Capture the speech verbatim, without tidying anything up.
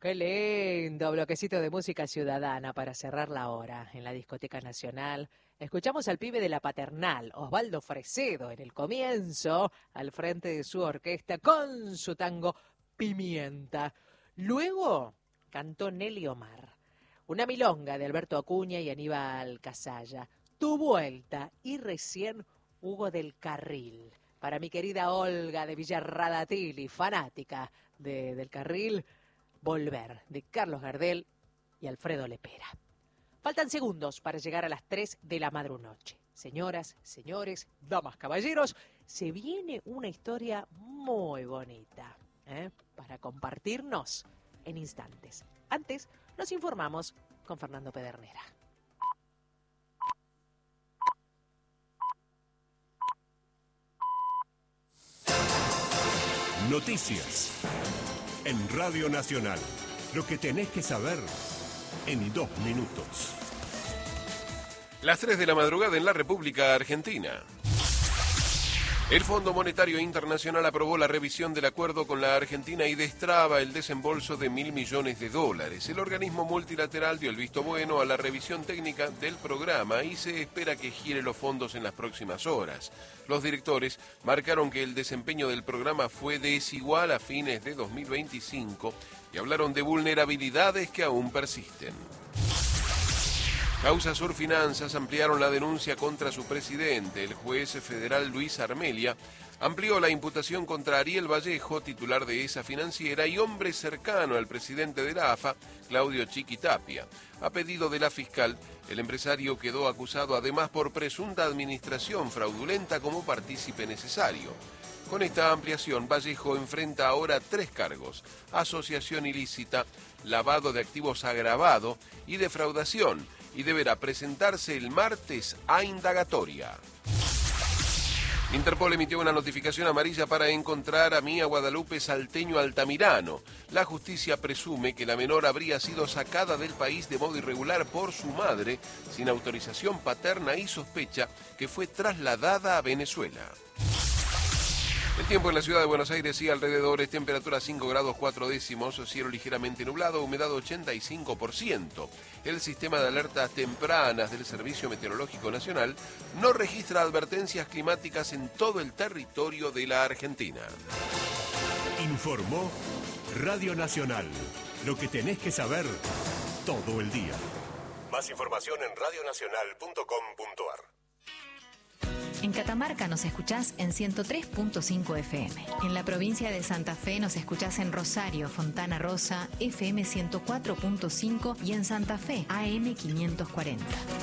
Qué lindo bloquecito de música ciudadana para cerrar la hora en la Discoteca Nacional. Escuchamos al pibe de la Paternal, Osvaldo Fresedo, en el comienzo, al frente de su orquesta con su tango Pimienta. Luego cantó Nelly Omar, una milonga de Alberto Acuña y Aníbal Casalla, Tu Vuelta, y recién Hugo del Carril. Para mi querida Olga de Villarradatili, fanática de, del Carril, Volver, de Carlos Gardel y Alfredo Lepera. Faltan segundos para llegar a las tres de la madrunoche. Señoras, señores, damas, caballeros, se viene una historia muy bonita, ¿eh? para compartirnos en instantes. Antes, nos informamos con Fernando Pedernera. Noticias en Radio Nacional. Lo que tenés que saber en dos minutos. Las tres de la madrugada en la República Argentina. El Fondo Monetario Internacional aprobó la revisión del acuerdo con la Argentina y destraba el desembolso de mil millones de dólares. El organismo multilateral dio el visto bueno a la revisión técnica del programa y se espera que gire los fondos en las próximas horas. Los directores marcaron que el desempeño del programa fue desigual a fines de dos mil veinticinco y hablaron de vulnerabilidades que aún persisten. Causa Sur Finanzas ampliaron la denuncia contra su presidente. El juez federal Luis Armelia amplió la imputación contra Ariel Vallejo, titular de esa financiera, y hombre cercano al presidente de la A F A, Claudio Chiqui Tapia. A pedido de la fiscal, el empresario quedó acusado además por presunta administración fraudulenta como partícipe necesario. Con esta ampliación, Vallejo enfrenta ahora tres cargos: asociación ilícita, lavado de activos agravado y defraudación, y deberá presentarse el martes a indagatoria. Interpol emitió una notificación amarilla para encontrar a Mía Guadalupe Salteño Altamirano. La justicia presume que la menor habría sido sacada del país de modo irregular por su madre, sin autorización paterna, y sospecha que fue trasladada a Venezuela. El tiempo en la ciudad de Buenos Aires y alrededores: temperatura cinco grados cuatro décimos, cielo ligeramente nublado, humedad ochenta y cinco por ciento. El sistema de alertas tempranas del Servicio Meteorológico Nacional no registra advertencias climáticas en todo el territorio de la Argentina. Informó Radio Nacional. Lo que tenés que saber todo el día. Más información en radio nacional punto com punto a r. En Catamarca nos escuchás en ciento tres punto cinco F M. En la provincia de Santa Fe nos escuchás en Rosario, Fontana Rosa, F M ciento cuatro punto cinco y en Santa Fe, A M quinientos cuarenta.